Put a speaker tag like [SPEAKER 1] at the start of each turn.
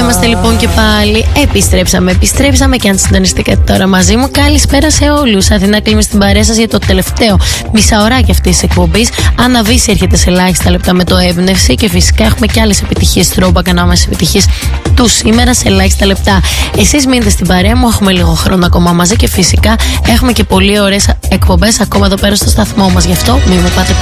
[SPEAKER 1] Είμαστε λοιπόν και πάλι. Επιστρέψαμε και αν συντονιστήκατε τώρα μαζί μου, καλησπέρα σε όλους. Αθηνά Κλίμη στην παρέα σας για το τελευταίο μισάωράκι αυτής της εκπομπής. Άννα Βύση έρχεται σε ελάχιστα λεπτά με το έμπνευση και φυσικά έχουμε και άλλες επιτυχίες τρόπα και ανάμεσες επιτυχίες του σήμερα σε ελάχιστα λεπτά. Εσείς μείνετε στην παρέα μου, έχουμε λίγο χρόνο ακόμα μαζί και φυσικά έχουμε και πολύ ωραίες εκπομπές ακόμα εδώ πέρα στο σταθμό μας. Γι' αυτό μην με πάτε